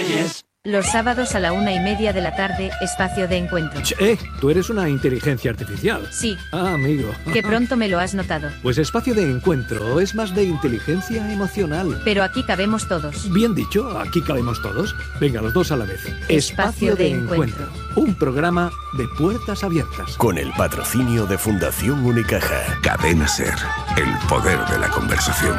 Yes. Los sábados a la 1:30 de la tarde, espacio de encuentro. Tú eres una inteligencia artificial. Sí. Ah, amigo. Que pronto me lo has notado. Pues espacio de encuentro es más de inteligencia emocional. Pero aquí cabemos todos. Bien dicho, aquí cabemos todos. Venga, los dos a la vez. Espacio de encuentro. Un programa de puertas abiertas. Con el patrocinio de Fundación Unicaja. Cadena SER, el poder de la conversación.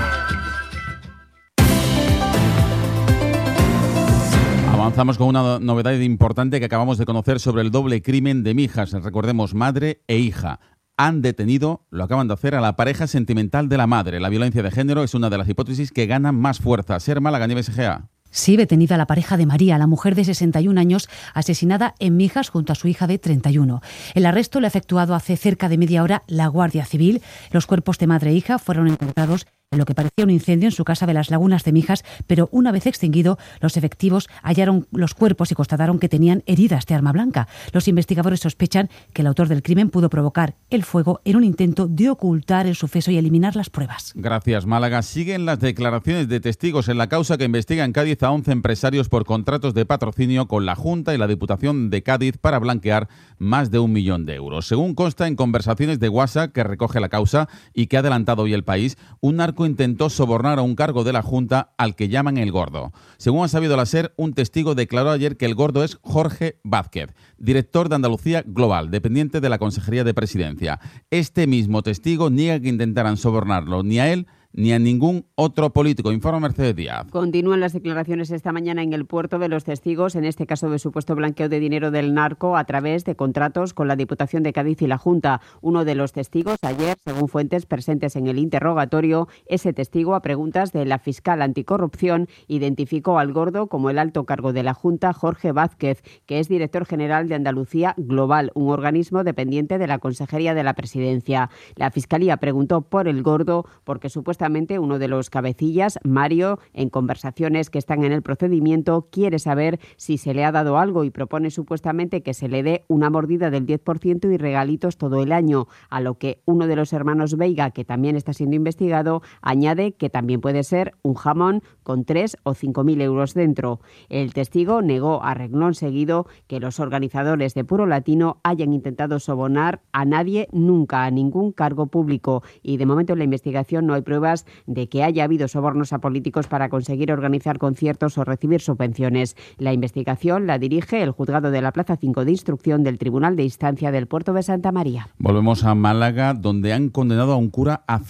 Avanzamos con una novedad importante que acabamos de conocer sobre el doble crimen de Mijas. Recordemos, madre e hija. Han detenido, lo acaban de hacer, a la pareja sentimental de la madre. La violencia de género es una de las hipótesis que ganan más fuerza. Ser Málaga, Nieves Egea. Sí, detenida la pareja de María, la mujer de 61 años, asesinada en Mijas junto a su hija de 31. El arresto lo ha efectuado hace cerca de media hora la Guardia Civil. Los cuerpos de madre e hija fueron encontrados en lo que parecía un incendio en su casa de las Lagunas de Mijas, pero una vez extinguido, los efectivos hallaron los cuerpos y constataron que tenían heridas de arma blanca. Los investigadores sospechan que el autor del crimen pudo provocar el fuego en un intento de ocultar el suceso y eliminar las pruebas. Gracias, Málaga. Siguen las declaraciones de testigos en la causa que investiga en Cádiz a 11 empresarios por contratos de patrocinio con la Junta y la Diputación de Cádiz para blanquear más de 1 millón de euros. Según consta en conversaciones de WhatsApp que recoge la causa y que ha adelantado hoy El País, un narco intentó sobornar a un cargo de la Junta al que llaman el Gordo. Según ha sabido la SER, un testigo declaró ayer que el Gordo es Jorge Vázquez, director de Andalucía Global, dependiente de la Consejería de Presidencia. Este mismo testigo niega que intentaran sobornarlo ni a él ni a ningún otro político. Informa Mercedes Díaz. Continúan las declaraciones esta mañana en el puerto de los testigos, en este caso de supuesto blanqueo de dinero del narco a través de contratos con la Diputación de Cádiz y la Junta. Uno de los testigos, ayer, según fuentes presentes en el interrogatorio, ese testigo, a preguntas de la fiscal anticorrupción, identificó al Gordo como el alto cargo de la Junta, Jorge Vázquez, que es director general de Andalucía Global, un organismo dependiente de la Consejería de la Presidencia. La Fiscalía preguntó por el Gordo porque supuestamente uno de los cabecillas, Mario, en conversaciones que están en el procedimiento, quiere saber si se le ha dado algo y propone supuestamente que se le dé una mordida del 10% y regalitos todo el año, a lo que uno de los hermanos Veiga, que también está siendo investigado, añade que también puede ser un jamón con 3 o 5.000 euros dentro. El testigo negó a renglón seguido que los organizadores de Puro Latino hayan intentado sobornar a nadie nunca, a ningún cargo público, y de momento en la investigación no hay pruebas de que haya habido sobornos a políticos para conseguir organizar conciertos o recibir subvenciones. La investigación la dirige el juzgado de la Plaza 5 de Instrucción del Tribunal de Instancia del Puerto de Santa María. Volvemos a Málaga, donde han condenado a un cura a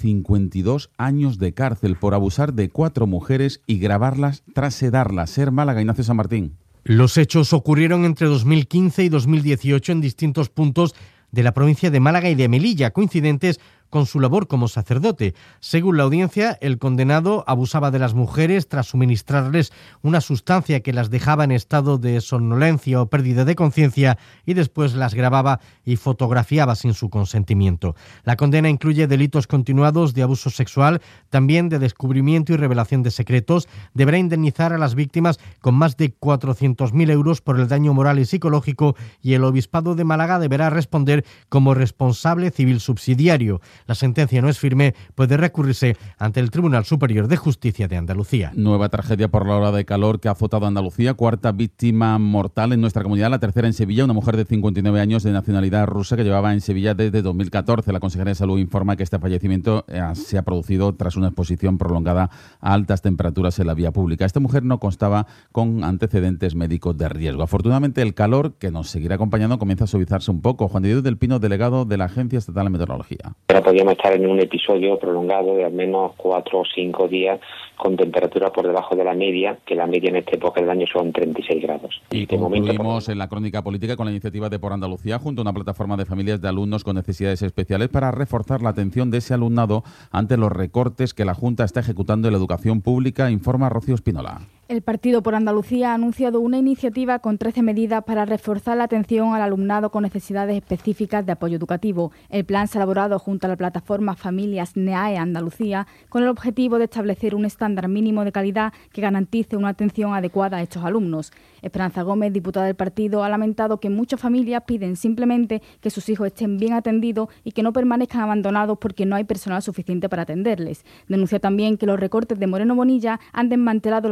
52 años de cárcel por abusar de 4 mujeres y grabarlas tras sedarlas. Ser Málaga, Ignacio San Martín. Los hechos ocurrieron entre 2015 y 2018 en distintos puntos de la provincia de Málaga y de Melilla, coincidentes con su labor como sacerdote. Según la audiencia, el condenado abusaba de las mujeres tras suministrarles una sustancia que las dejaba en estado de somnolencia o pérdida de conciencia y después las grababa y fotografiaba sin su consentimiento. La condena incluye delitos continuados de abuso sexual, también de descubrimiento y revelación de secretos. Deberá indemnizar a las víctimas con más de 400.000 euros por el daño moral y psicológico, y el Obispado de Málaga deberá responder como responsable civil subsidiario. La sentencia no es firme, puede recurrirse ante el Tribunal Superior de Justicia de Andalucía. Nueva tragedia por la ola de calor que ha azotado a Andalucía, 4ª víctima mortal en nuestra comunidad, la 3ª en Sevilla, una mujer de 59 años de nacionalidad rusa que llevaba en Sevilla desde 2014. La Consejería de Salud informa que este fallecimiento se ha producido tras una exposición prolongada a altas temperaturas en la vía pública. Esta mujer no constaba con antecedentes médicos de riesgo. Afortunadamente, el calor, que nos seguirá acompañando, comienza a suavizarse un poco. Juan de Dios del Pino, delegado de la Agencia Estatal de Meteorología. Podríamos estar en un episodio prolongado de al menos 4 o 5 días con temperatura por debajo de la media, que la media en esta época del año son 36 grados. Y concluimos en la crónica política con la iniciativa de Por Andalucía, junto a una plataforma de familias de alumnos con necesidades especiales, para reforzar la atención de ese alumnado ante los recortes que la Junta está ejecutando en la educación pública, informa Rocío Espínola. El Partido por Andalucía ha anunciado una iniciativa con 13 medidas para reforzar la atención al alumnado con necesidades específicas de apoyo educativo. El plan se ha elaborado junto a la plataforma Familias NEAE Andalucía con el objetivo de establecer un estándar mínimo de calidad que garantice una atención adecuada a estos alumnos. Esperanza Gómez, diputada del partido, ha lamentado que muchas familias piden simplemente que sus hijos estén bien atendidos y que no permanezcan abandonados porque no hay personal suficiente para atenderles. Denuncia también que los recortes de Moreno Bonilla han desmantelado la educación pública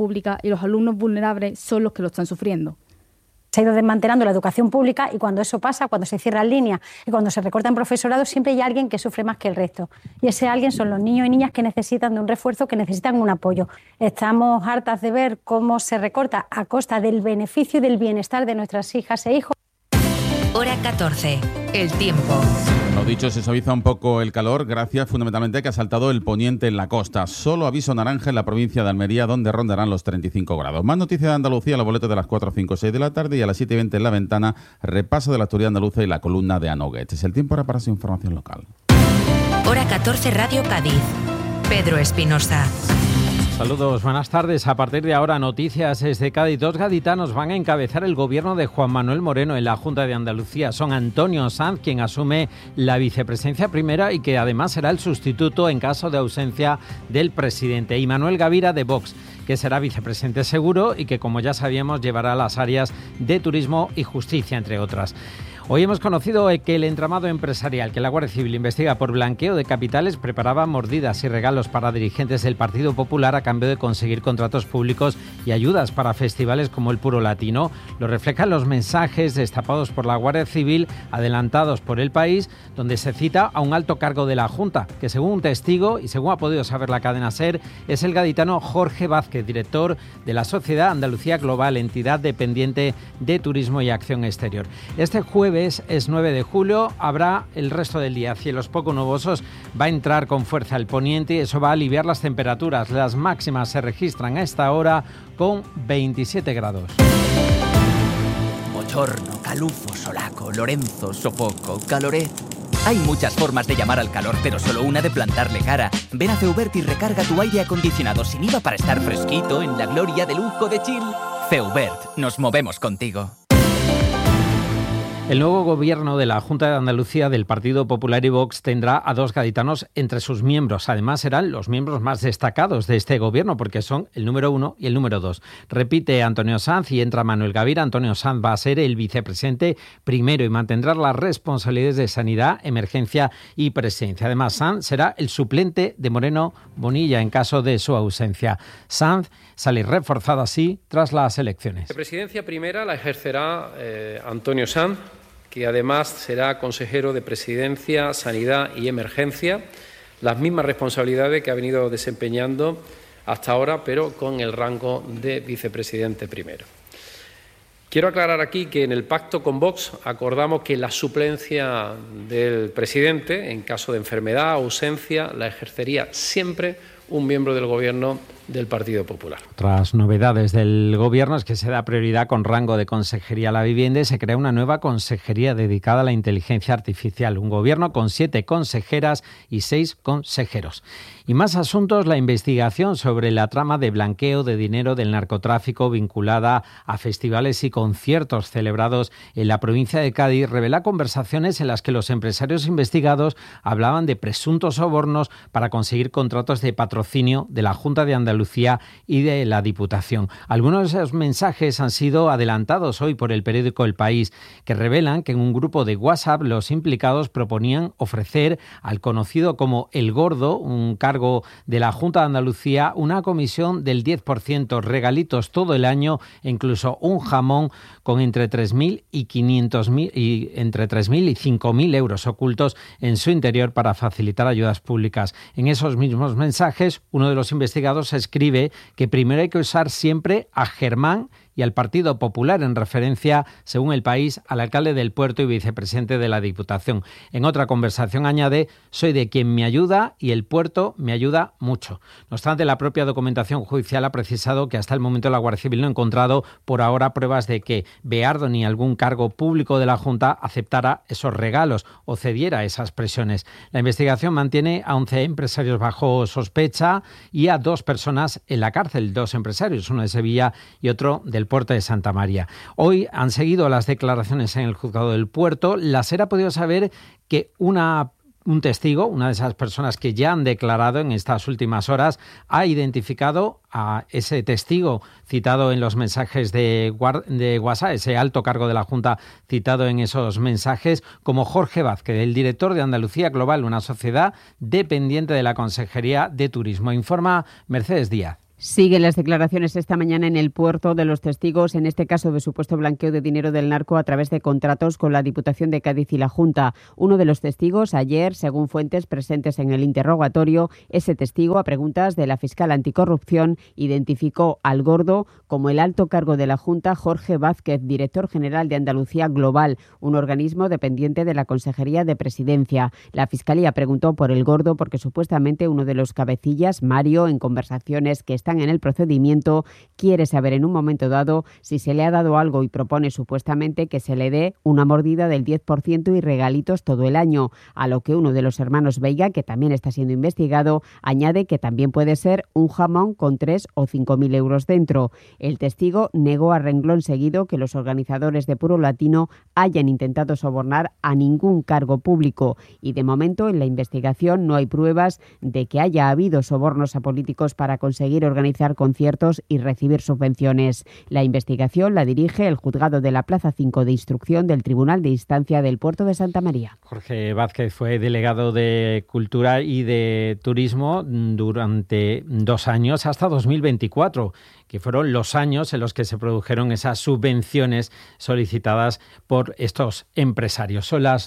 pública y los alumnos vulnerables son los que lo están sufriendo. Se ha ido desmantelando la educación pública y cuando eso pasa, cuando se cierran líneas y cuando se recortan profesorados, siempre hay alguien que sufre más que el resto. Y ese alguien son los niños y niñas que necesitan de un refuerzo, que necesitan un apoyo. Estamos hartas de ver cómo se recorta a costa del beneficio y del bienestar de nuestras hijas e hijos. Hora 14. El tiempo. Lo dicho, se suaviza un poco el calor gracias fundamentalmente a que ha saltado el poniente en la costa. Solo aviso naranja en la provincia de Almería, donde rondarán los 35 grados. Más noticias de Andalucía, los boletos de las 4, 5, 6 de la tarde y a las 7:20 en La Ventana, repaso de la actualidad andaluza y la columna de Anoguet. Es el tiempo ahora para su información local. Hora 14, Radio Cádiz. Pedro Espinosa. Saludos, buenas tardes. A partir de ahora, noticias desde Cádiz. 2 gaditanos van a encabezar el gobierno de Juan Manuel Moreno en la Junta de Andalucía. Son Antonio Sanz, quien asume la vicepresidencia primera y que además será el sustituto en caso de ausencia del presidente, y Manuel Gavira, de Vox, que será vicepresidente seguro y que, como ya sabíamos, llevará las áreas de turismo y justicia, entre otras. Hoy hemos conocido que el entramado empresarial que la Guardia Civil investiga por blanqueo de capitales preparaba mordidas y regalos para dirigentes del Partido Popular a cambio de conseguir contratos públicos y ayudas para festivales como el Puro Latino. Lo reflejan los mensajes destapados por la Guardia Civil, adelantados por El País, donde se cita a un alto cargo de la Junta, que según un testigo y según ha podido saber la cadena SER, es el gaditano Jorge Vázquez, director de la Sociedad Andalucía Global, entidad dependiente de Turismo y Acción Exterior. Este jueves es 9 de julio, habrá el resto del día cielos poco nubosos, va a entrar con fuerza el poniente y eso va a aliviar las temperaturas. Las máximas se registran a esta hora con 27 grados. Bochorno, calufo, solaco, Lorenzo, sofoco, caloré. Hay muchas formas de llamar al calor, pero solo una de plantarle cara. Ven a Feubert y recarga tu aire acondicionado sin IVA para estar fresquito en la gloria de lujo de Chill. Feubert, nos movemos contigo. El nuevo gobierno de la Junta de Andalucía del Partido Popular y Vox tendrá a 2 gaditanos entre sus miembros. Además, serán los miembros más destacados de este gobierno porque son el número 1 y el número 2. Repite Antonio Sanz y entra Manuel Gavira. Antonio Sanz va a ser el vicepresidente primero y mantendrá las responsabilidades de Sanidad, Emergencia y Presidencia. Además, Sanz será el suplente de Moreno Bonilla en caso de su ausencia. Sanz sale reforzado así tras las elecciones. La presidencia primera la ejercerá Antonio Sanz, que además será consejero de Presidencia, Sanidad y Emergencia, las mismas responsabilidades que ha venido desempeñando hasta ahora, pero con el rango de vicepresidente primero. Quiero aclarar aquí que en el pacto con Vox acordamos que la suplencia del presidente, en caso de enfermedad o ausencia, la ejercería siempre un miembro del Gobierno del Partido Popular. Otras novedades del Gobierno es que se da prioridad con rango de Consejería a la Vivienda y se crea una nueva consejería dedicada a la inteligencia artificial. Un Gobierno con 7 consejeras y 6 consejeros. Y más asuntos, la investigación sobre la trama de blanqueo de dinero del narcotráfico vinculada a festivales y conciertos celebrados en la provincia de Cádiz revela conversaciones en las que los empresarios investigados hablaban de presuntos sobornos para conseguir contratos de patrocinio de la Junta de Andalucía y de la Diputación. Algunos de esos mensajes han sido adelantados hoy por el periódico El País, que revelan que en un grupo de WhatsApp los implicados proponían ofrecer al conocido como El Gordo, un cargo de la Junta de Andalucía, una comisión del 10%, regalitos todo el año e incluso un jamón con entre 3.000 y 500.000 y entre 3.000 y 5.000 euros ocultos en su interior para facilitar ayudas públicas. En esos mismos mensajes, uno de los investigados escribe que primero hay que usar siempre a Germán y al Partido Popular, en referencia, según El País, al alcalde del Puerto y vicepresidente de la Diputación. En otra conversación añade: soy de quien me ayuda y el Puerto me ayuda mucho. No obstante, la propia documentación judicial ha precisado que hasta el momento la Guardia Civil no ha encontrado por ahora pruebas de que Beardo ni algún cargo público de la Junta aceptara esos regalos o cediera esas presiones. La investigación mantiene a 11 empresarios bajo sospecha y a 2 personas en la cárcel, 2 empresarios, uno de Sevilla y otro del Puerto de Santa María. Hoy han seguido las declaraciones en el juzgado del Puerto. La SER ha podido saber que un testigo, una de esas personas que ya han declarado en estas últimas horas, ha identificado a ese testigo citado en los mensajes de WhatsApp, ese alto cargo de la Junta citado en esos mensajes, como Jorge Vázquez, el director de Andalucía Global, una sociedad dependiente de la Consejería de Turismo. Informa Mercedes Díaz. Siguen las declaraciones esta mañana en el puerto de los testigos, en este caso de supuesto blanqueo de dinero del narco a través de contratos con la Diputación de Cádiz y la Junta. Uno de los testigos, ayer, según fuentes presentes en el interrogatorio, ese testigo, a preguntas de la fiscal anticorrupción, identificó al gordo como el alto cargo de la Junta, Jorge Vázquez, director general de Andalucía Global, un organismo dependiente de la Consejería de Presidencia. La Fiscalía preguntó por el gordo porque supuestamente uno de los cabecillas, Mario, en conversaciones que están en el procedimiento, quiere saber en un momento dado si se le ha dado algo y propone supuestamente que se le dé una mordida del 10% y regalitos todo el año, a lo que uno de los hermanos Veiga, que también está siendo investigado, añade que también puede ser un jamón con 3 o 5.000 euros dentro. El testigo negó a renglón seguido que los organizadores de Puro Latino hayan intentado sobornar a ningún cargo público y de momento en la investigación no hay pruebas de que haya habido sobornos a políticos para conseguir organizar conciertos y recibir subvenciones. La investigación la dirige el juzgado de la Plaza 5 de Instrucción del Tribunal de Instancia del Puerto de Santa María. Jorge Vázquez fue delegado de Cultura y de Turismo durante 2 años hasta 2024, que fueron los años en los que se produjeron esas subvenciones solicitadas por estos empresarios. Son las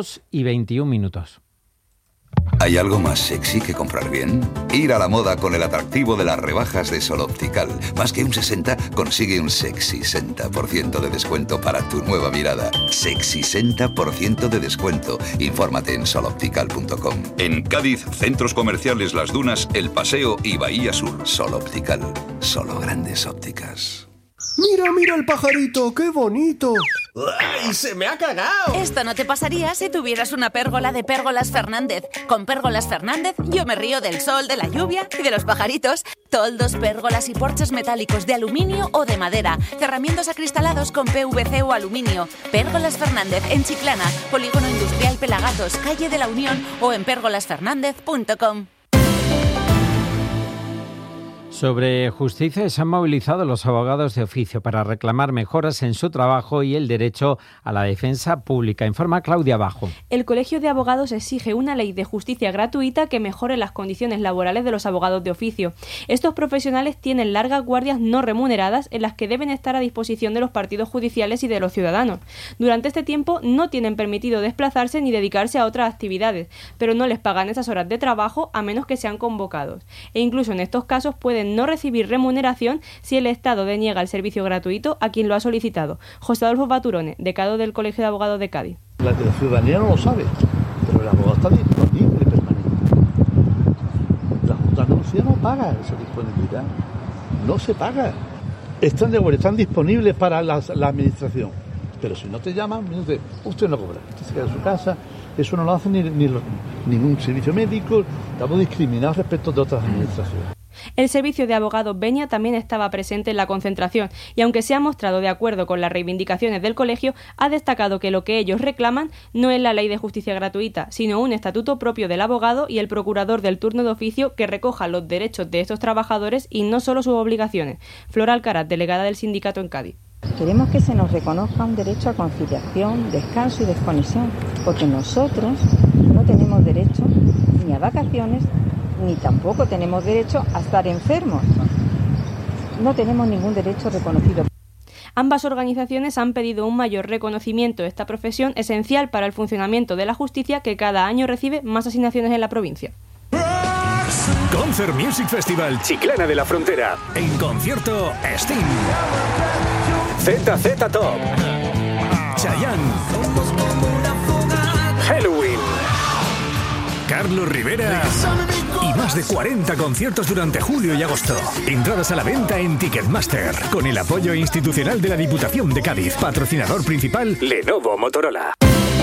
2:21. ¿Hay algo más sexy que comprar bien? Ir a la moda con el atractivo de las rebajas de Sol Optical. Más que un 60, consigue un sexy 60% de descuento para tu nueva mirada. Sexy 60% de descuento. Infórmate en soloptical.com. En Cádiz, centros comerciales Las Dunas, El Paseo y Bahía Sur. Sol Optical. Solo grandes ópticas. Mira, mira el pajarito, qué bonito. ¡Ay, se me ha cagado! Esto no te pasaría si tuvieras una pérgola de Pérgolas Fernández. Con Pérgolas Fernández yo me río del sol, de la lluvia y de los pajaritos. Toldos, pérgolas y porches metálicos de aluminio o de madera. Cerramientos acristalados con PVC o aluminio. Pérgolas Fernández en Chiclana, Polígono Industrial Pelagatos, Calle de la Unión o en pérgolasfernández.com. Sobre justicia se han movilizado los abogados de oficio para reclamar mejoras en su trabajo y el derecho a la defensa pública. Informa Claudia Bajo. El Colegio de Abogados exige una ley de justicia gratuita que mejore las condiciones laborales de los abogados de oficio. Estos profesionales tienen largas guardias no remuneradas en las que deben estar a disposición de los partidos judiciales y de los ciudadanos. Durante este tiempo no tienen permitido desplazarse ni dedicarse a otras actividades, pero no les pagan esas horas de trabajo a menos que sean convocados. E incluso en estos casos pueden no recibir remuneración si el Estado deniega el servicio gratuito a quien lo ha solicitado. José Adolfo Baturone, decano del Colegio de Abogados de Cádiz. La ciudadanía no lo sabe, pero el abogado está disponible permanentemente. La Junta de Andalucía no paga esa disponibilidad, no se paga. Están de acuerdo, están disponibles para la administración, pero si no te llaman, usted no cobra, usted se queda en su casa. Eso no lo hace ningún servicio médico, estamos discriminados respecto de otras administraciones. El servicio de abogados Benia también estaba presente en la concentración y aunque se ha mostrado de acuerdo con las reivindicaciones del colegio, ha destacado que lo que ellos reclaman no es la ley de justicia gratuita, sino un estatuto propio del abogado y el procurador del turno de oficio que recoja los derechos de estos trabajadores y no solo sus obligaciones. Flora Alcaraz, delegada del sindicato en Cádiz. Queremos que se nos reconozca un derecho a conciliación, descanso y desconexión, porque nosotros no tenemos derecho ni a vacaciones, ni tampoco tenemos derecho a estar enfermos. No tenemos ningún derecho reconocido. Ambas organizaciones han pedido un mayor reconocimiento de esta profesión esencial para el funcionamiento de la justicia, que cada año recibe más asignaciones en la provincia. Concert Music Festival Chiclana de la Frontera. En concierto, Sting, ZZ Top, Chayanne, Halloween, Carlos Rivera y más de 40 conciertos durante julio y agosto. Entradas a la venta en Ticketmaster, con el apoyo institucional de la Diputación de Cádiz. Patrocinador principal, Lenovo Motorola.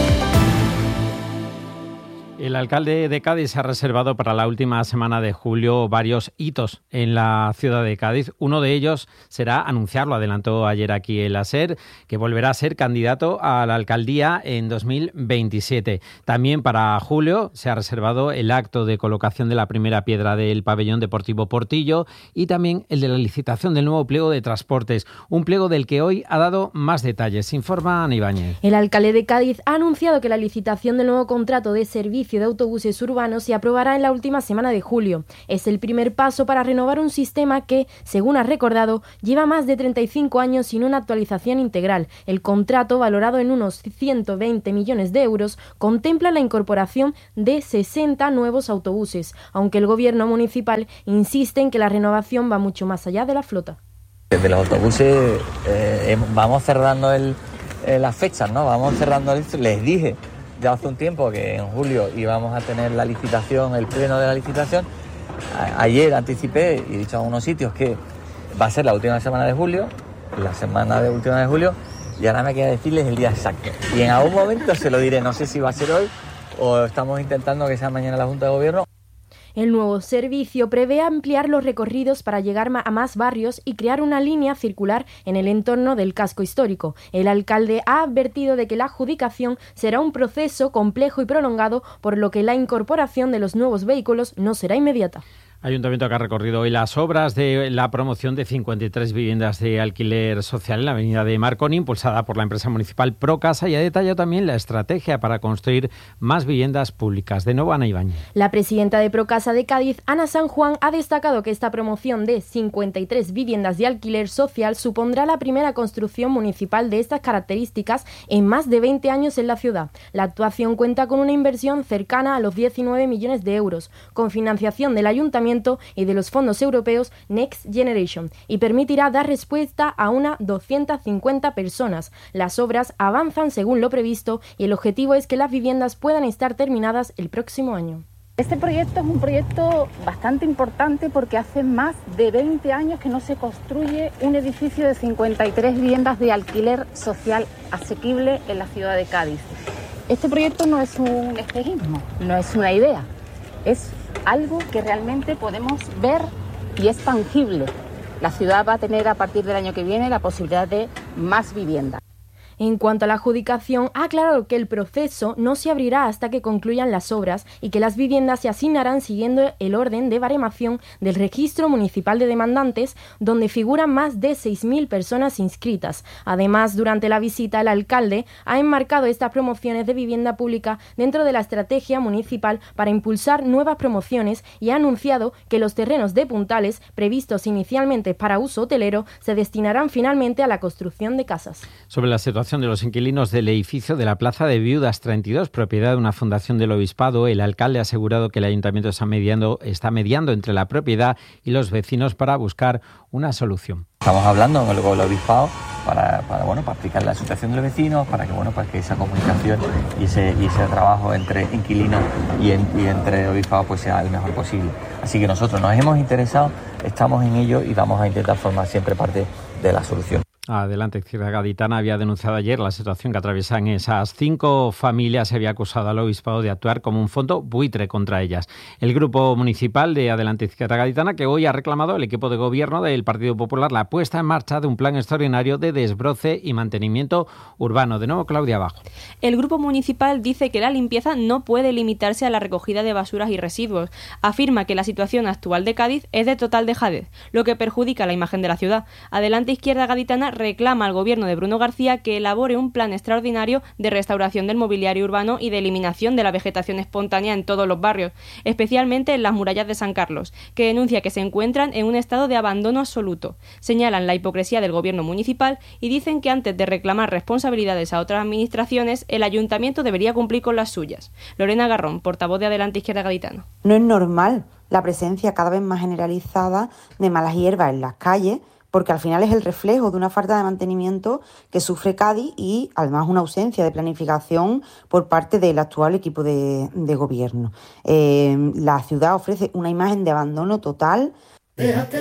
El alcalde de Cádiz se ha reservado para la última semana de julio varios hitos en la ciudad de Cádiz. Uno de ellos será anunciar, lo adelantó ayer aquí el SER, que volverá a ser candidato a la alcaldía en 2027. También para julio se ha reservado el acto de colocación de la primera piedra del pabellón deportivo Portillo y también el de la licitación del nuevo pliego de transportes, un pliego del que hoy ha dado más detalles. Informa Ana Ibáñez. El alcalde de Cádiz ha anunciado que la licitación del nuevo contrato de servicio servicio de autobuses urbanos se aprobará en la última semana de julio. Es el primer paso para renovar un sistema que, según ha recordado, lleva más de 35 años sin una actualización integral. El contrato, valorado en unos 120 millones de euros, contempla la incorporación de 60 nuevos autobuses, aunque el gobierno municipal insiste en que la renovación va mucho más allá de la flota. Desde los autobuses vamos cerrando las fechas, ¿no? Vamos cerrando esto. Les dije ya hace un tiempo que en julio íbamos a tener la licitación, el pleno de la licitación. Ayer anticipé y he dicho a unos sitios que va a ser la última semana de julio, y ahora me queda decirles el día exacto. Y en algún momento se lo diré, no sé si va a ser hoy o estamos intentando que sea mañana la Junta de Gobierno. El nuevo servicio prevé ampliar los recorridos para llegar a más barrios y crear una línea circular en el entorno del casco histórico. El alcalde ha advertido de que la adjudicación será un proceso complejo y prolongado, por lo que la incorporación de los nuevos vehículos no será inmediata. Ayuntamiento que ha recorrido hoy las obras de la promoción de 53 viviendas de alquiler social en la avenida de Marconi, impulsada por la empresa municipal Procasa, y ha detallado también la estrategia para construir más viviendas públicas. De nuevo, Ana Ibáñez. La presidenta de Procasa de Cádiz, Ana San Juan, ha destacado que esta promoción de 53 viviendas de alquiler social supondrá la primera construcción municipal de estas características en más de 20 años en la ciudad. La actuación cuenta con una inversión cercana a los 19 millones de euros, con financiación del Ayuntamiento y de los fondos europeos Next Generation, y permitirá dar respuesta a unas 250 personas. Las obras avanzan según lo previsto y el objetivo es que las viviendas puedan estar terminadas el próximo año. Este proyecto es un proyecto bastante importante porque hace más de 20 años que no se construye un edificio de 53 viviendas de alquiler social asequible en la ciudad de Cádiz. Este proyecto no es un espejismo, no es una idea, es algo que realmente podemos ver y es tangible. La ciudad va a tener a partir del año que viene la posibilidad de más viviendas. En cuanto a la adjudicación, ha aclarado que el proceso no se abrirá hasta que concluyan las obras y que las viviendas se asignarán siguiendo el orden de baremación del Registro Municipal de Demandantes, donde figuran más de 6.000 personas inscritas. Además, durante la visita, el alcalde ha enmarcado estas promociones de vivienda pública dentro de la estrategia municipal para impulsar nuevas promociones y ha anunciado que los terrenos de puntales, previstos inicialmente para uso hotelero, se destinarán finalmente a la construcción de casas. Sobre la situación de los inquilinos del edificio de la Plaza de Viudas 32, propiedad de una fundación del Obispado, el alcalde ha asegurado que el ayuntamiento está mediando entre la propiedad y los vecinos para buscar una solución. Estamos hablando con el Obispado para explicar la situación de los vecinos, para que esa comunicación y ese trabajo entre inquilinos y entre Obispado pues sea el mejor posible. Así que nosotros nos hemos interesado, estamos en ello y vamos a intentar formar siempre parte de la solución. Adelante, Izquierda Gaditana había denunciado ayer la situación que atraviesan esas 5 familias. Se había acusado al Obispado de actuar como un fondo buitre contra ellas. El grupo municipal de Adelante Izquierda Gaditana, que hoy ha reclamado al equipo de gobierno del Partido Popular la puesta en marcha de un plan extraordinario de desbroce y mantenimiento urbano. De nuevo, Claudia Abajo. El grupo municipal dice que la limpieza no puede limitarse a la recogida de basuras y residuos. Afirma que la situación actual de Cádiz es de total dejadez, lo que perjudica la imagen de la ciudad. Adelante Izquierda Gaditana reclama al gobierno de Bruno García que elabore un plan extraordinario de restauración del mobiliario urbano y de eliminación de la vegetación espontánea en todos los barrios, especialmente en las murallas de San Carlos, que denuncia que se encuentran en un estado de abandono absoluto. Señalan la hipocresía del gobierno municipal y dicen que antes de reclamar responsabilidades a otras administraciones, el ayuntamiento debería cumplir con las suyas. Lorena Garrón, portavoz de Adelante Izquierda Gaditana. No es normal la presencia cada vez más generalizada de malas hierbas en las calles, porque al final es el reflejo de una falta de mantenimiento que sufre Cádiz y además una ausencia de planificación por parte del actual equipo de gobierno. La ciudad ofrece una imagen de abandono total.